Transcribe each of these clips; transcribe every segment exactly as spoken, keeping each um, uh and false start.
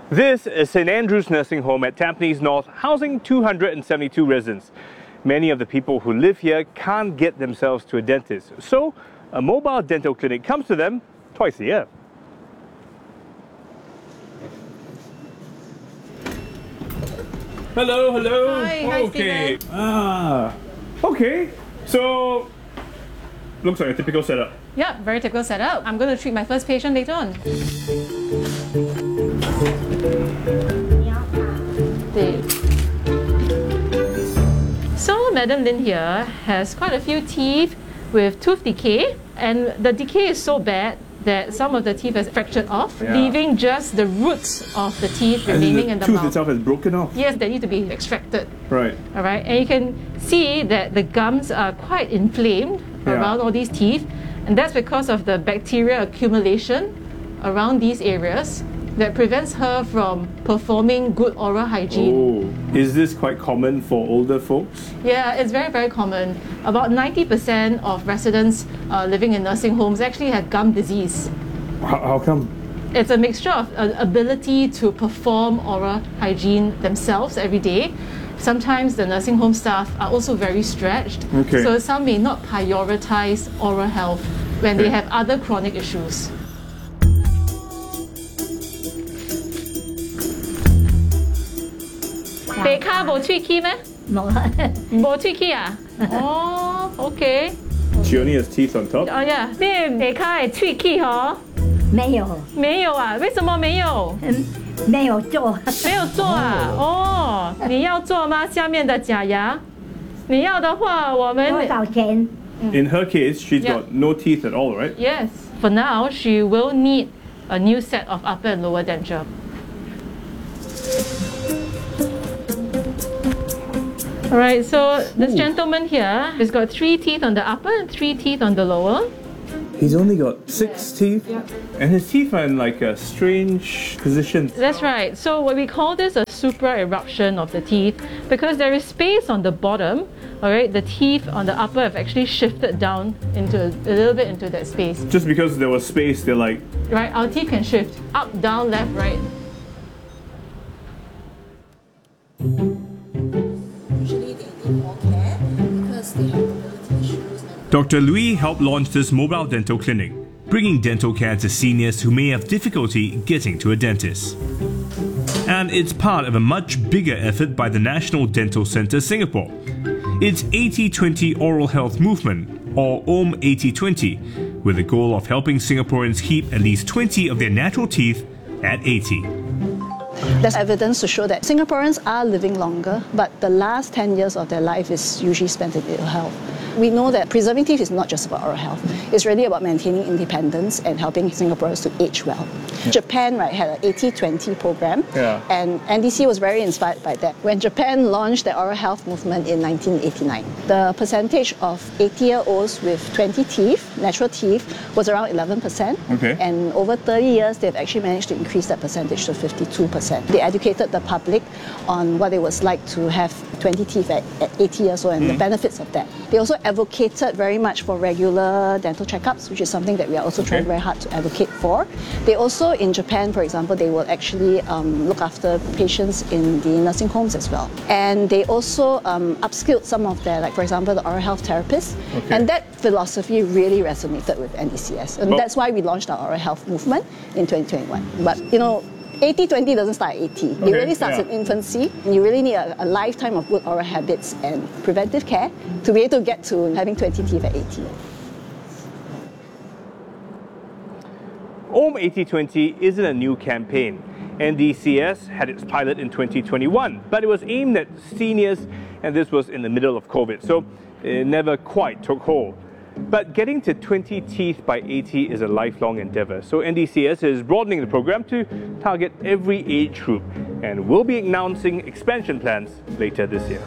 This is Saint Andrew's Nursing Home at Tampines North, housing two hundred seventy-two residents. Many of the people who live here can't get themselves to a dentist, so a mobile dental clinic comes to them twice a year. Hello, hello. Hi, hi, okay. Stephen. Ah, okay. So, looks like a typical setup. Yeah, very typical setup. I'm going to treat my first patient later on. So, Madam Lin here has quite a few teeth with tooth decay, and the decay is so bad that some of the teeth has fractured off, Yeah. leaving just the roots of the teeth And remaining the in the tooth mouth. itself is broken off. Yes, they need to be extracted. Right. All right, and you can see that the gums are quite inflamed Yeah. around all these teeth, and that's because of the bacteria accumulation around these areas that prevents her from performing good oral hygiene. Oh, is this quite common for older folks? Yeah, it's very, very common. About ninety percent of residents uh, living in nursing homes actually have gum disease. How, how come? It's a mixture of uh, ability to perform oral hygiene themselves every day. Sometimes the nursing home staff are also very stretched, Okay. so some may not prioritize oral health when they Okay. have other chronic issues. Bề ca bộ truy key咩? Bộ truy key啊? Oh, okay. She only has teeth on top. Oh yeah，咩bề ca係truy key 嗬？ 没有， 没有啊？为什么没有？ 嗯，没有做， 没有做啊？哦，你要做吗？下面的假牙？你要的话，我们多少钱？ In her case, she's Yeah. got no teeth at all, right? Yes. For now, she will need a new set of upper and lower denture. Alright, so this Ooh. gentleman here has got three teeth on the upper and three teeth on the lower. He's only got six teeth, Yeah. and his teeth are in like a strange position. That's right. So what we call this a supra eruption of the teeth because there is space on the bottom. Alright, the teeth on the upper have actually shifted down into a little bit into that space. Just because there was space, they're like, Right, our teeth can shift up, down, left, right. Usually they need more care because they have mobility issues. And Doctor Louis helped launch this mobile dental clinic, bringing dental care to seniors who may have difficulty getting to a dentist. And it's part of a much bigger effort by the National Dental Centre Singapore. It's eighty twenty Oral Health Movement, or O M eighty twenty, with the goal of helping Singaporeans keep at least twenty of their natural teeth at eighty. There's evidence to show that Singaporeans are living longer, but the last ten years of their life is usually spent in ill health. We know that preserving teeth is not just about oral health. It's really about maintaining independence and helping Singaporeans to age well. Yeah. Japan, right, had an eighty twenty program, Yeah. and N D C was very inspired by that. When Japan launched the oral health movement in nineteen eighty-nine, the percentage of eighty-year-olds with twenty teeth, natural teeth, was around eleven percent. Okay. And over thirty years, they've actually managed to increase that percentage to fifty-two percent. They educated the public on what it was like to have twenty teeth at, at eighty years old and mm. the benefits of that. They also advocated very much for regular dental checkups, which is something that we are also okay. trying very hard to advocate for. They also, in Japan, for example, they will actually um, look after patients in the nursing homes as well. And they also um, upskilled some of their, like for example, the oral health therapists. Okay. And that philosophy really resonated with N D C S. And well, that's why we launched our oral health movement in twenty twenty-one. But, you know, eighty twenty doesn't start at eighty. It okay, really starts yeah. in infancy. And you really need a, a lifetime of good oral habits and preventive care to be able to get to having twenty teeth at eighty. O M eighty twenty isn't a new campaign. N D C S had its pilot in twenty twenty-one, but it was aimed at seniors, and this was in the middle of COVID, so it never quite took hold. But getting to twenty teeth by eighty is a lifelong endeavour, so N D C S is broadening the program to target every age group, and will be announcing expansion plans later this year.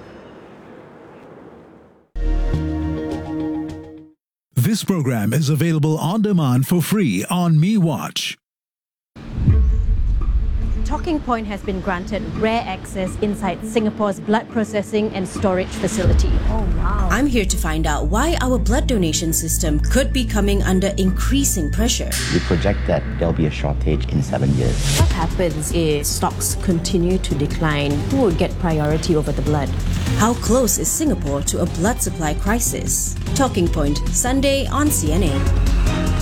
This program is available on demand for free on MeWatch. Talking Point has been granted rare access inside Singapore's blood processing and storage facility. Oh, wow. I'm here to find out why our blood donation system could be coming under increasing pressure. We project that there'll be a shortage in seven years. What happens if stocks continue to decline? Who will get priority over the blood? How close is Singapore to a blood supply crisis? Talking Point, Sunday on C N A.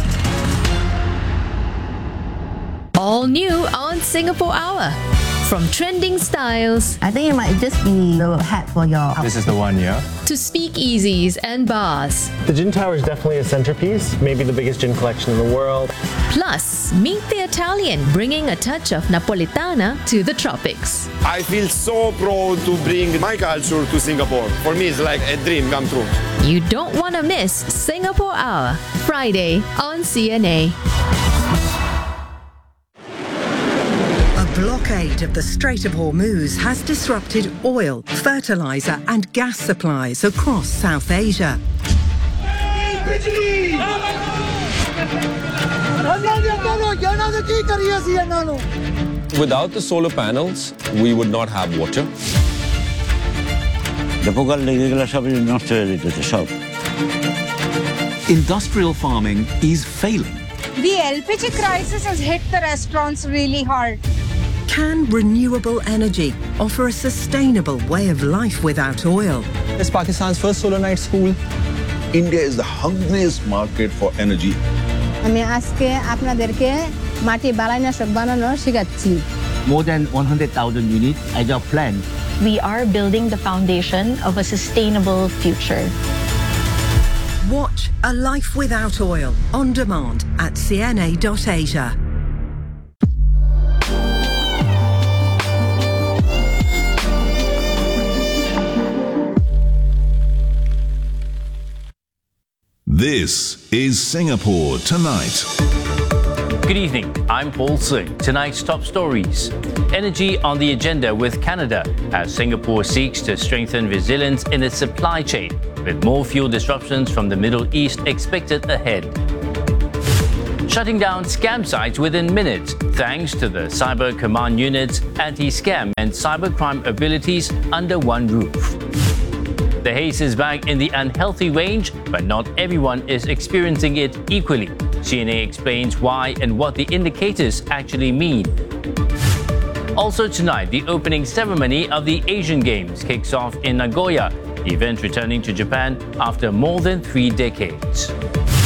All new on Singapore Hour. From trending styles, I think it might just be the hat for your... This is the one, yeah? to speakeasies and bars. The gin tower is definitely a centerpiece, maybe the biggest gin collection in the world. Plus, meet the Italian, bringing a touch of Napolitana to the tropics. I feel so proud to bring my culture to Singapore. For me, it's like a dream come true. You don't want to miss Singapore Hour, Friday on C N A. Blockade of the Strait of Hormuz has disrupted oil, fertilizer and gas supplies across South Asia. Without the solar panels, we would not have water. Industrial farming is failing. The L P G crisis has hit the restaurants really hard. Can renewable energy offer a sustainable way of life without oil? It's Pakistan's first solar night school. India is the hungriest market for energy. More than one hundred thousand units as our plan. We are building the foundation of a sustainable future. Watch A Life Without Oil on demand at C N A dot asia. This is Singapore Tonight. Good evening, I'm Paul Singh. Tonight's top stories. Energy on the agenda with Canada as Singapore seeks to strengthen resilience in its supply chain, with more fuel disruptions from the Middle East expected ahead. Shutting down scam sites within minutes thanks to the Cyber Command Unit's anti-scam and cybercrime abilities under one roof. The haze is back in the unhealthy range, but not everyone is experiencing it equally. C N A explains why and what the indicators actually mean. Also tonight, the opening ceremony of the Asian Games kicks off in Nagoya, the event returning to Japan after more than three decades.